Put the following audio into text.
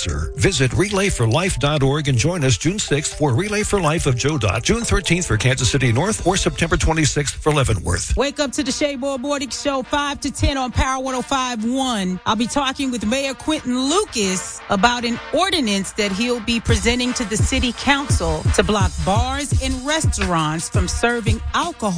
cancer. Visit relayforlife.org and join us June 6th for Relay for Life of Joe Dot, June 13th for Kansas City North, or September 26th for Leavenworth. Wake up to the Shayboy Morning Show 5 to 10 on Power 105.1. I'll be talking with Mayor Quentin Lucas about an ordinance that he'll be presenting to the city council to block bars and restaurants from serving alcohol